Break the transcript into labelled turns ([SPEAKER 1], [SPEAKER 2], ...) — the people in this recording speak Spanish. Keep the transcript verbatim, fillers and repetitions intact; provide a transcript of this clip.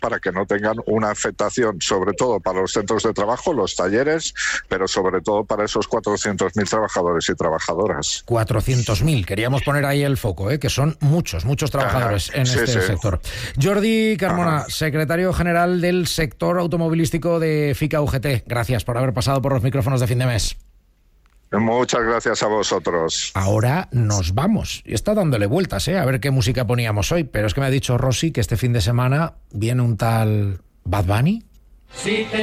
[SPEAKER 1] para que no tengan una afectación, sobre todo para los centros de trabajo, los talleres, pero sobre todo para esos cuatrocientos mil trabajadores y trabajadoras.
[SPEAKER 2] cuatrocientos mil, queríamos poner ahí el foco, ¿eh? Que son muchos, muchos trabajadores Ajá, en sí, este sí. sector. Jordi Carmona, Ajá. secretario general del sector automovilístico de FICA U G T, gracias por haber pasado por los micrófonos de Fin de Mes.
[SPEAKER 1] Muchas gracias a vosotros.
[SPEAKER 2] Ahora nos vamos. Y está dándole vueltas, ¿eh? A ver qué música poníamos hoy, pero es que me ha dicho Rosy que este fin de semana viene un tal Bad Bunny. Sí, te...